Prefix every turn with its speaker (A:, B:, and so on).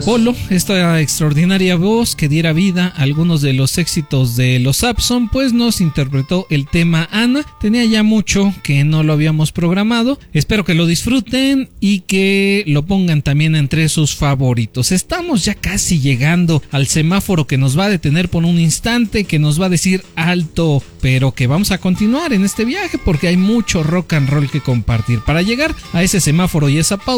A: Polo, esta extraordinaria voz que diera vida a algunos de los éxitos de los Saxon, pues nos interpretó el tema Ana. Tenía ya mucho que no lo habíamos programado. Espero que lo disfruten y que lo pongan también entre sus favoritos. Estamos ya casi llegando al semáforo que nos va a detener por un instante, que nos va a decir alto, pero que vamos a continuar en este viaje porque hay mucho rock and roll que compartir. Para llegar a ese semáforo y esa pausa,